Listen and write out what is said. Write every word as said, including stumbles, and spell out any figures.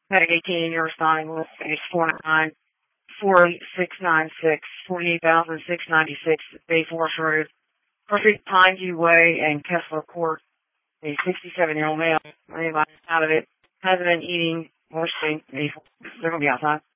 Medic eighteen, you're responding with page four nine four six nine six, forty-eight thousand six ninety-six, Bay Forest Road, Perfect Pineview Way, and Kessler Court. A sixty-seven-year-old male, anybody out of it, hasn't been eating or sleeping. They're going to be outside.